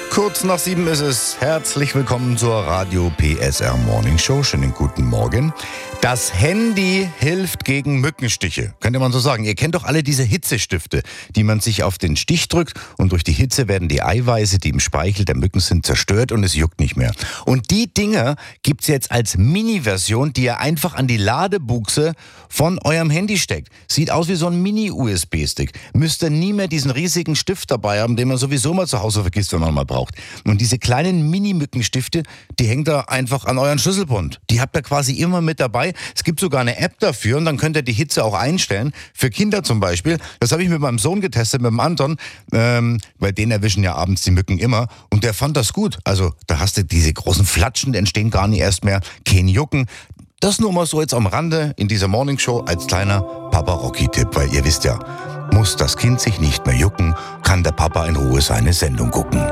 Kurz nach 7 ist es. Herzlich willkommen zur Radio PSR Morning Show. Schönen guten Morgen. Das Handy hilft gegen Mückenstiche, könnte man so sagen. Ihr kennt doch alle diese Hitzestifte, die man sich auf den Stich drückt und durch die Hitze werden die Eiweiße, die im Speichel der Mücken sind, zerstört und es juckt nicht mehr. Und die Dinger gibt's jetzt als Mini-Version, die ihr einfach an die Ladebuchse von eurem Handy steckt. Sieht aus wie so ein Mini-USB-Stick. Müsst ihr nie mehr diesen riesigen Stift dabei haben, den man sowieso mal zu Hause vergisst, wenn man mal braucht. Und diese kleinen Mini-Mückenstifte, die hängt da einfach an euren Schlüsselbund. Die habt ihr quasi immer mit dabei. Es gibt sogar eine App dafür und dann könnt ihr die Hitze auch einstellen. Für Kinder zum Beispiel. Das habe ich mit meinem Sohn getestet, mit dem Anton. Weil den erwischen ja abends die Mücken immer. Und der fand das gut. Also da hast du diese großen Flatschen, die entstehen gar nicht erst mehr. Kein Jucken. Das nur mal so jetzt am Rande in dieser Morningshow als kleiner Papa-Rocky-Tipp. Weil ihr wisst ja, muss das Kind sich nicht mehr jucken, kann der Papa in Ruhe seine Sendung gucken.